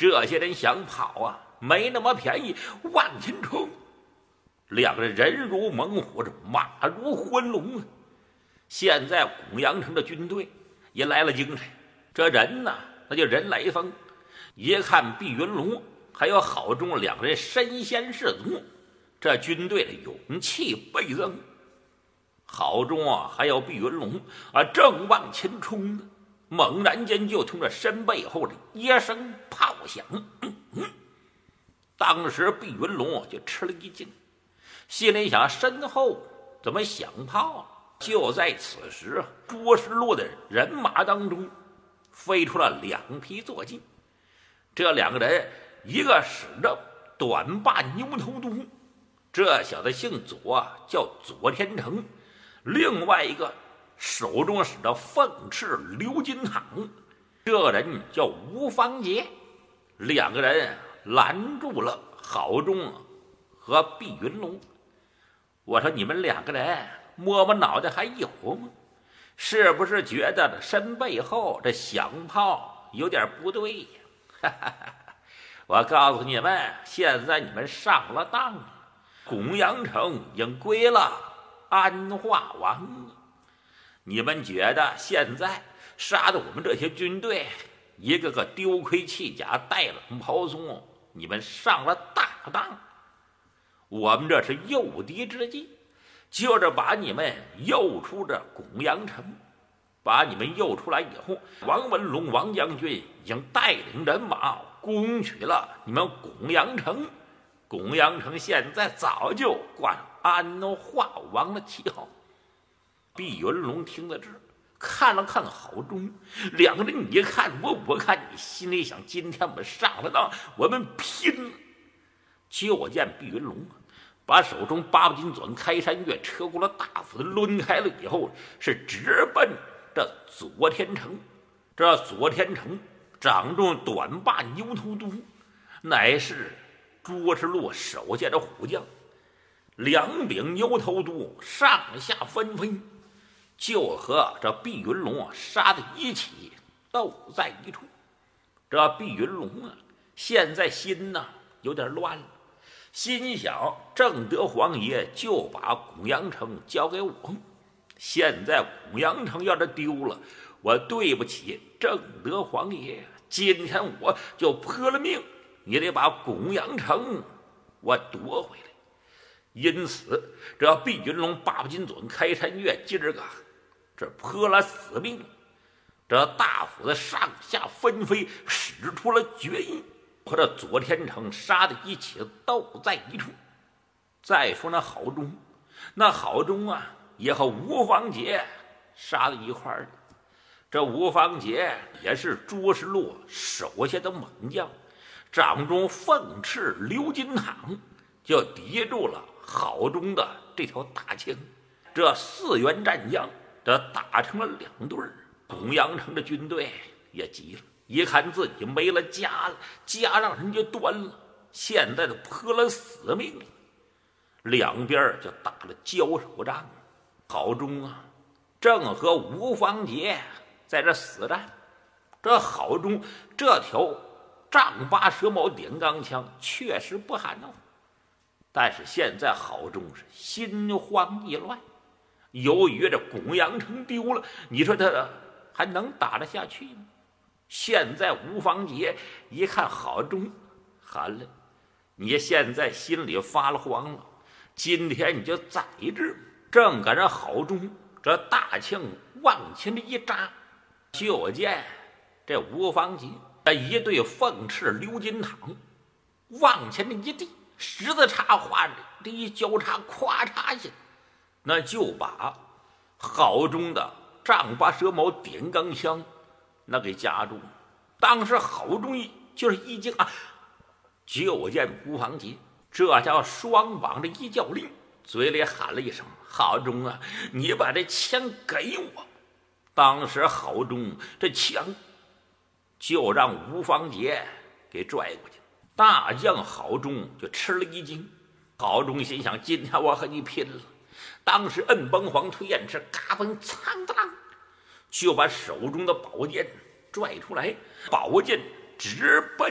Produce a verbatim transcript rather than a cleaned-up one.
这些人想跑啊，没那么便宜，往前冲！两个人人如猛虎，马如混龙啊！现在巩阳城的军队也来了精神，这人呢，那就人来疯。一看毕云龙还有郝忠两个人身先士卒，这军队的勇气倍增。郝忠啊，还有毕云龙啊，正往前冲呢，猛然间就听着身背后的一声炮响。嗯嗯、当时毕云龙就吃了一惊，心里想：身后怎么响炮啊？就在此时啊，捉石路的人马当中飞出了两匹坐骑。这两个人，一个使着短把牛头犊，这小子姓左啊，叫左天成；另外一个手中使着凤翅鎏金镗，这人叫吴方杰。两个人拦住了郝忠和毕云龙。我说：你们两个人摸摸脑袋还有吗？是不是觉得身背后这响炮有点不对呀？哈哈哈！我告诉你们，现在你们上了当了，巩阳城已经归了安化王。你们觉得现在杀的我们这些军队一个个丢盔弃甲，带冷袍松，你们上了大当。我们这是诱敌之计，就是把你们诱出这巩阳城。把你们诱出来以后，王文龙王将军已经带领人马攻取了你们巩阳城。巩阳城现在早就挂安化王的旗号。毕云龙听到这儿，看了看郝忠，两个人你看我我看，你心里想：今天我们上了当，我们拼了！就见毕云龙把手中八部金钻开山月车过了大斧抡开了以后，是直奔这左天成。这左天成掌中短把牛头犊，乃是捉石路手下的虎将。两柄牛头犊上下纷飞，就和这毕云龙啊杀在一起，斗在一处。这毕云龙啊，现在心呢有点乱了，心想：正德皇爷就把巩阳城交给我，现在巩阳城要是丢了，我对不起正德皇爷，今天我就泼了命，也得把巩阳城我夺回来。因此这毕云龙八部金准开山月今儿个这泼了死命，这大斧子上下纷飞，使出了绝艺，和这左天成杀在一起，斗在一处。再说那郝忠，那郝忠啊也和吴方杰杀在一块儿。这吴方杰也是捉石路手下的猛将，掌中凤翅鎏金镗，就抵住了郝忠的这条大枪。这四员战将这打成了两队，巩阳城的军队也急了，一看自己没了家了，家让人家端了，现在都泼了死命了，两边就打了交手仗。郝忠啊正和吴方杰在这死战。这郝忠这条丈八蛇矛点钢枪确实不含糊，但是现在郝忠是心慌意乱，由于这巩阳城丢了，你说他还能打得下去吗？现在吴方杰一看郝忠，好了，你现在心里发了慌了，今天你就宰之。正赶上郝忠这大枪往前的一扎，就见这吴方杰这一对凤翅鎏金镗往前的一递，十字插画这一交叉，咵嚓一下，那就把郝忠的丈八蛇矛点钢枪那给夹住了。当时郝忠就是一惊啊，就见吴方杰这家伙双膀的一较力，嘴里喊了一声：“郝忠啊，你把这枪给我！”当时郝忠这枪就让吴方杰给拽过去，大将郝忠就吃了一惊。郝忠心想：今天我和你拼了！当时摁崩黄推燕翅，嘎嘣苍当，就把手中的宝剑拽出来，宝剑直奔